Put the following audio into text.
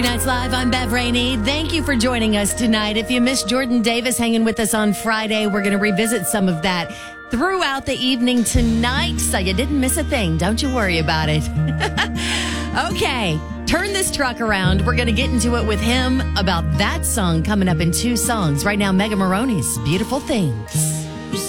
Nights Live, I'm Bev Rainey. Thank you for joining us tonight. If you missed Jordan Davis hanging with us on Friday, we're going to revisit some of that throughout the evening tonight. So you didn't miss a thing. Don't you worry about it. Okay, turn this truck around. We're going to get into it with him about that song coming up in 2 songs. Right now, Mega Maroney's Beautiful Things.